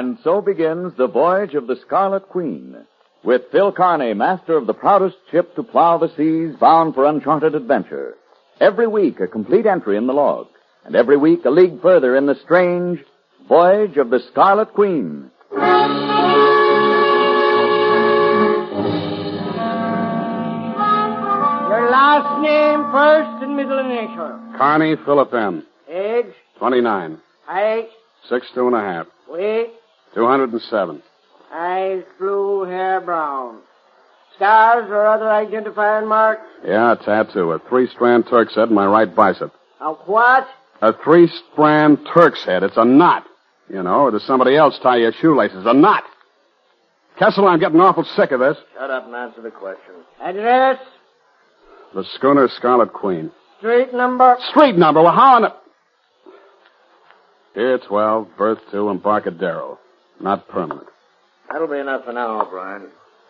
And so begins the voyage of the Scarlet Queen, with Phil Carney, master of the proudest ship to plow the seas, bound for uncharted adventure. Every week, a complete entry in the log, and every week, a league further in the strange voyage of the Scarlet Queen. Your last name, first and middle initial. Carney Philip M. Age? 29. Height? 6'2.5". Weight? 207. Eyes blue, hair brown. Scars or other identifying marks? Yeah, a tattoo. A 3-strand Turk's head in my right bicep. A what? A 3-strand Turk's head. It's a knot. You know, or does somebody else tie your shoelaces? A knot. Kessel, I'm getting awful sick of this. Shut up and answer the question. Address? The schooner Scarlet Queen. Street number? Street number? Well, how in the... Pier 12, berth 2, Embarcadero. Not permanent. That'll be enough for now, O'Brien.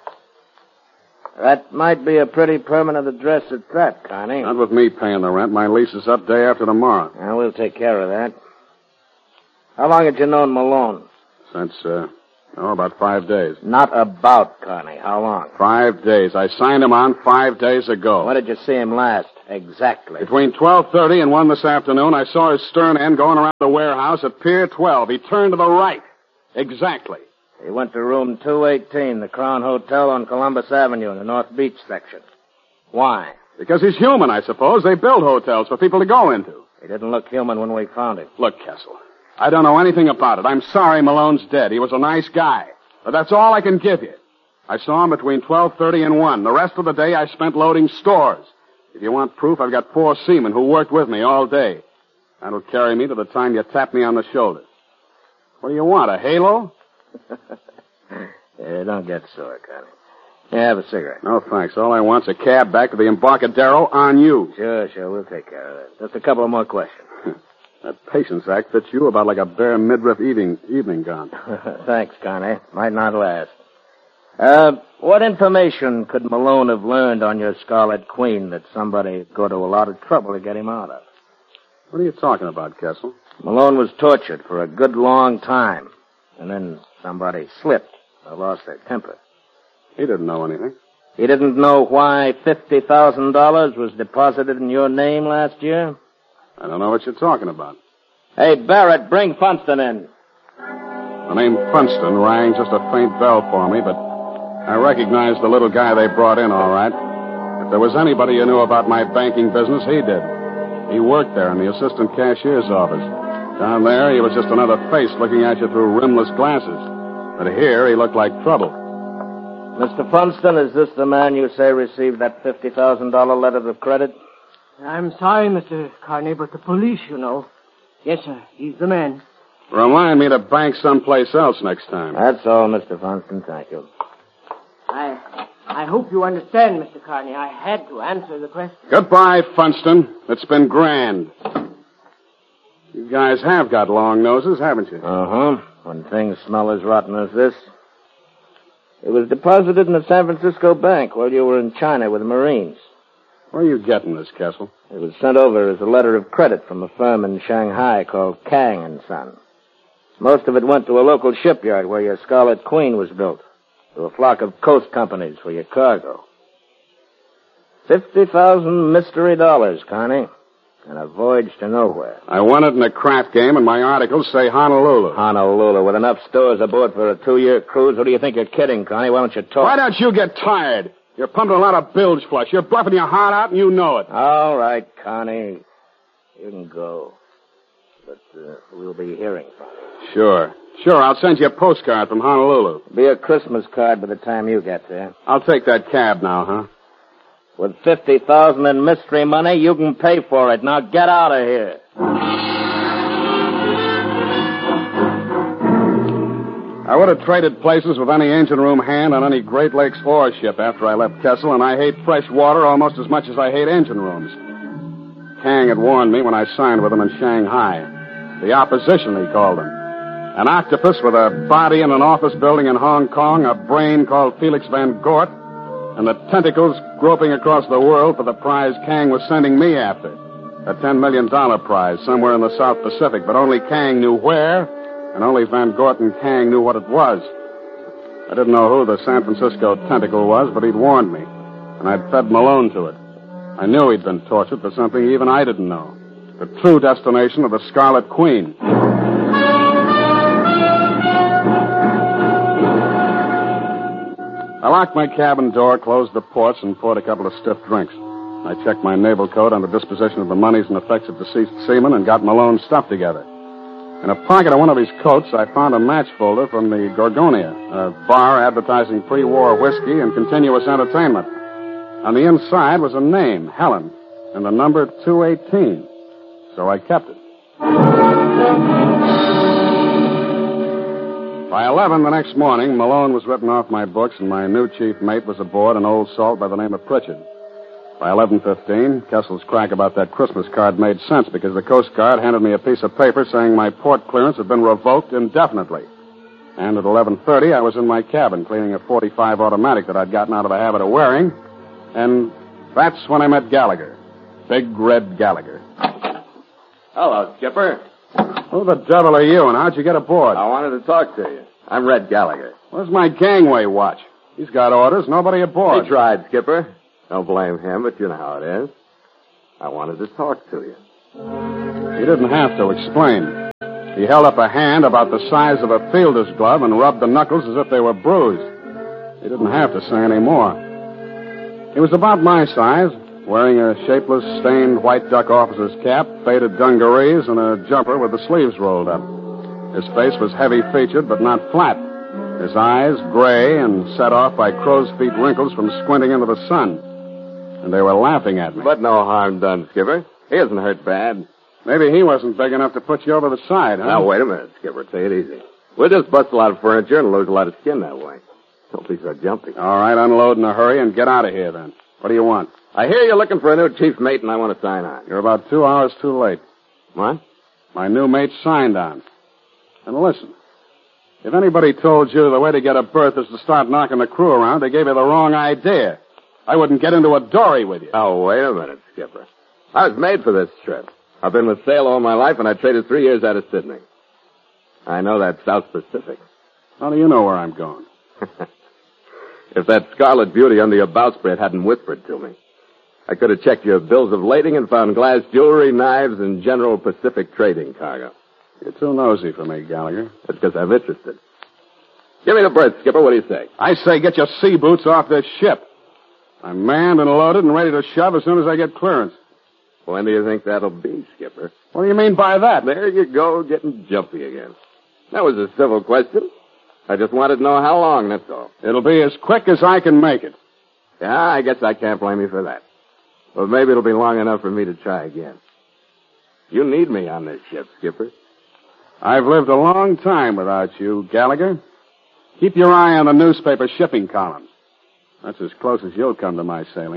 That might be a pretty permanent address at that, Connie. Not with me paying the rent. My lease is up day after tomorrow. Well, we'll take care of that. How long had you known Malone? Since, about 5 days. Not about, Connie. How long? 5 days. I signed him on 5 days ago. When did you see him last? Exactly. Between 12:30 and 1 this afternoon, I saw his stern end going around the warehouse at Pier 12. He turned to the right. Exactly. He went to room 218, the Crown Hotel on Columbus Avenue in the North Beach section. Why? Because he's human, I suppose. They build hotels for people to go into. He didn't look human when we found him. Look, Kessel, I don't know anything about it. I'm sorry Malone's dead. He was a nice guy. But that's all I can give you. I saw him between 12:30 and 1. The rest of the day I spent loading stores. If you want proof, I've got 4 seamen who worked with me all day. That'll carry me to the time you tap me on the shoulder. What do you want, a halo? Yeah, don't get sore, Connie. Yeah, have a cigarette. No, thanks. All I want's a cab back to the Embarcadero on you. Sure. We'll take care of that. Just a couple of more questions. That Patience Act fits you about like a bare midriff evening gown. Thanks, Connie. Might not last. What information could Malone have learned on your Scarlet Queen that somebody go to a lot of trouble to get him out of? What are you talking about, Kessel? Malone was tortured for a good long time. And then somebody slipped or lost their temper. He didn't know anything. He didn't know why $50,000 was deposited in your name last year? I don't know what you're talking about. Hey, Barrett, bring Funston in. The name Funston rang just a faint bell for me, but I recognized the little guy they brought in all right. If there was anybody who knew about my banking business, he did. He worked there in the assistant cashier's office. Down there, he was just another face looking at you through rimless glasses. But here, he looked like trouble. Mr. Funston, is this the man you say received that $50,000 letter of credit? I'm sorry, Mr. Carney, but the police, you know. Yes, sir, he's the man. Remind me to bank someplace else next time. That's all, Mr. Funston. Thank you. I hope you understand, Mr. Carney. I had to answer the question. Goodbye, Funston. It's been grand. You guys have got long noses, haven't you? Uh-huh. When things smell as rotten as this. It was deposited in the San Francisco bank while you were in China with the Marines. Where are you getting this, Kessel? It was sent over as a letter of credit from a firm in Shanghai called Kang and Son. Most of it went to a local shipyard where your Scarlet Queen was built, to a flock of coast companies for your cargo. 50,000 mystery dollars, Connie, and a voyage to nowhere. I won it in a crap game, and my articles say Honolulu. Honolulu, with enough stores aboard for a 2-year cruise. What do you think you're kidding, Connie? Why don't you talk? Why don't you get tired? You're pumping a lot of bilge flush. You're bluffing your heart out, and you know it. All right, Connie. You can go. But we'll be hearing from you. Sure. I'll send you a postcard from Honolulu. Be a Christmas card by the time you get there. I'll take that cab now, huh? With $50,000 in mystery money, you can pay for it. Now get out of here. I would have traded places with any engine room hand on any Great Lakes ore ship after I left Kessel, and I hate fresh water almost as much as I hate engine rooms. Kang had warned me when I signed with him in Shanghai. The opposition, he called them. An octopus with a body in an office building in Hong Kong, a brain called Felix Van Gort, and the tentacles groping across the world for the prize Kang was sending me after. A $10 million prize somewhere in the South Pacific, but only Kang knew where and only Van Gort and Kang knew what it was. I didn't know who the San Francisco tentacle was, but he'd warned me, and I'd fed Malone to it. I knew he'd been tortured for something even I didn't know. The true destination of the Scarlet Queen. I locked my cabin door, closed the ports, and poured a couple of stiff drinks. I checked my naval code on the disposition of the monies and effects of deceased seamen and got Malone's stuff together. In a pocket of one of his coats, I found a match folder from the Gorgonia, a bar advertising pre-war whiskey and continuous entertainment. On the inside was a name, Helen, and the number 218. So I kept it. By 11 the next morning, Malone was written off my books, and my new chief mate was aboard an old salt by the name of Pritchard. By 11:15, Kessel's crack about that Christmas card made sense because the Coast Guard handed me a piece of paper saying my port clearance had been revoked indefinitely. And at 11:30, I was in my cabin cleaning a .45 automatic that I'd gotten out of the habit of wearing, and that's when I met Gallagher. Big Red Gallagher. Hello, Skipper. Who the devil are you, and how'd you get aboard? I wanted to talk to you. I'm Red Gallagher. Where's my gangway watch? He's got orders, nobody aboard. He tried, Skipper. Don't blame him, but you know how it is. I wanted to talk to you. He didn't have to explain. He held up a hand about the size of a fielder's glove and rubbed the knuckles as if they were bruised. He didn't have to say any more. He was about my size, wearing a shapeless, stained white duck officer's cap, faded dungarees, and a jumper with the sleeves rolled up. His face was heavy-featured, but not flat. His eyes, gray and set off by crow's feet wrinkles from squinting into the sun. And they were laughing at me. But no harm done, Skipper. He isn't hurt bad. Maybe he wasn't big enough to put you over the side, huh? Now, wait a minute, Skipper. Take it easy. We'll just bust a lot of furniture and lose a lot of skin that way. Don't be so jumpy. All right, unload in a hurry and get out of here, then. What do you want? I hear you're looking for a new chief mate, and I want to sign on. You're about 2 hours too late. What? My new mate signed on. And listen, if anybody told you the way to get a berth is to start knocking the crew around, they gave you the wrong idea. I wouldn't get into a dory with you. Oh, wait a minute, Skipper. I was made for this trip. I've been with sail all my life, and I traded 3 years out of Sydney. I know that South Pacific. How do you know where I'm going? If that Scarlet Beauty under your bowsprit hadn't whispered to me, I could have checked your bills of lading and found glass jewelry, knives, and general Pacific trading cargo. You're too nosy for me, Gallagher. That's because I'm interested. Give me the berth, Skipper. What do you say? I say get your sea boots off this ship. I'm manned and loaded and ready to shove as soon as I get clearance. When do you think that'll be, Skipper? What do you mean by that? There you go, getting jumpy again. That was a civil question. I just wanted to know how long, that's all. It'll be as quick as I can make it. Yeah, I guess I can't blame you for that. But maybe it'll be long enough for me to try again. You need me on this ship, Skipper. I've lived a long time without you, Gallagher. Keep your eye on the newspaper shipping columns. That's as close as you'll come to my sailing.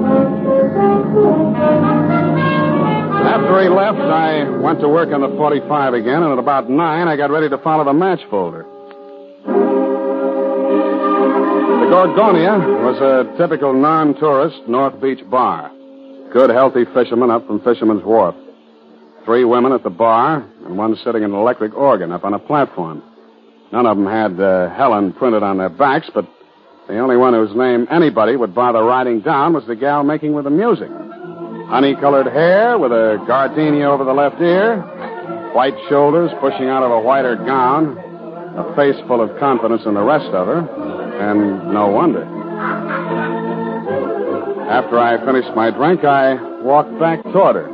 After he left, I went to work on the 45 again, and at about 9, I got ready to follow the match folder. The Gorgonia was a typical non-tourist North Beach bar. Good, healthy fishermen up from Fisherman's Wharf. 3 women at the bar, and one sitting an electric organ up on a platform. None of them had Helen printed on their backs, but the only one whose name anybody would bother writing down was the gal making with the music. Honey-colored hair with a gardenia over the left ear, white shoulders pushing out of a whiter gown, a face full of confidence in the rest of her, and no wonder. After I finished my drink, I walked back toward her.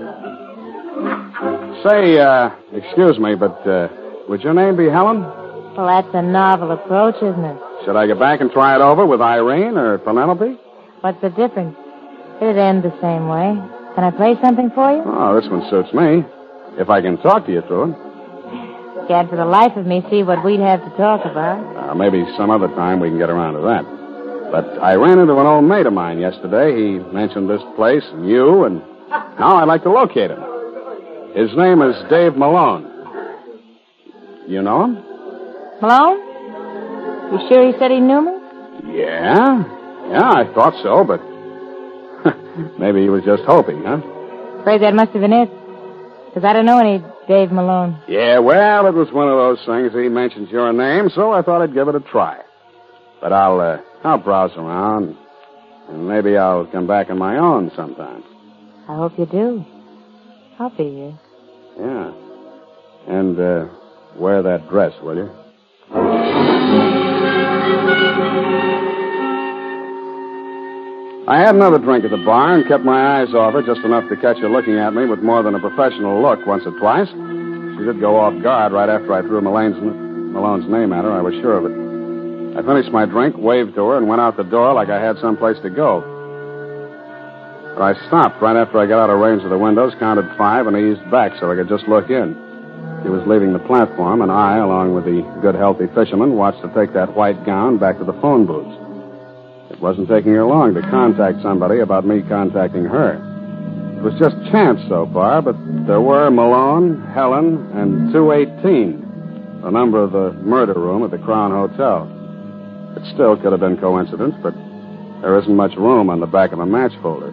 Say, excuse me, but would your name be Helen? Well, that's a novel approach, isn't it? Should I go back and try it over with Irene or Penelope? What's the difference? It'd end the same way. Can I play something for you? Oh, this one suits me. If I can talk to you through it. Can't for the life of me see what we'd have to talk about. Maybe some other time we can get around to that. But I ran into an old mate of mine yesterday. He mentioned this place and you, and now I'd like to locate him. His name is Dave Malone. You know him? Malone? You sure he said he knew me? Yeah, I thought so, but maybe he was just hoping, huh? Afraid that must have been it. Because I don't know any Dave Malone. Yeah, well, it was one of those things. He mentioned your name, so I thought I'd give it a try. But I'll browse around, and maybe I'll come back on my own sometime. I hope you do. I'll be here. Yeah. And, wear that dress, will you? I had another drink at the bar and kept my eyes off her just enough to catch her looking at me with more than a professional look once or twice. She did go off guard right after I threw Malone's name at her. I was sure of it. I finished my drink, waved to her, and went out the door like I had someplace to go. But I stopped right after I got out of range of the windows, counted 5, and eased back so I could just look in. He was leaving the platform, and I, along with the good, healthy fisherman, watched her take that white gown back to the phone booths. It wasn't taking her long to contact somebody about me contacting her. It was just chance so far, but there were Malone, Helen, and 218, the number of the murder room at the Crown Hotel. It still could have been coincidence, but there isn't much room on the back of a match folder.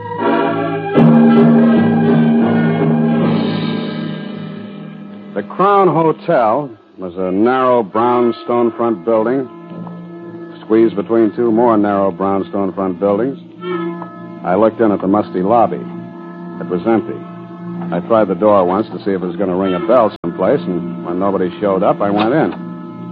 The Crown Hotel was a narrow brownstone front building, squeezed between 2 more narrow brownstone front buildings. I looked in at the musty lobby. It was empty. I tried the door once to see if it was going to ring a bell someplace, and when nobody showed up, I went in.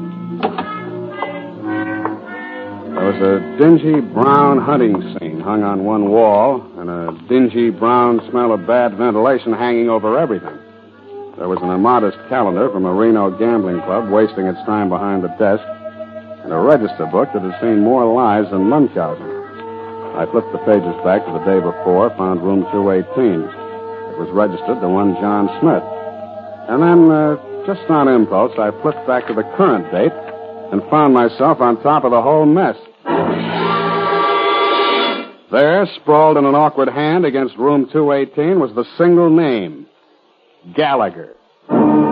There was a dingy brown hunting scene hung on one wall, and a dingy brown smell of bad ventilation hanging over everything. There was an immodest calendar from a Reno gambling club wasting its time behind the desk, and a register book that had seen more lives than Munchausen. I flipped the pages back to the day before, found room 218. It was registered to one John Smith. And then, just on impulse, I flipped back to the current date and found myself on top of the whole mess. There, sprawled in an awkward hand against room 218, was the single name, Gallagher.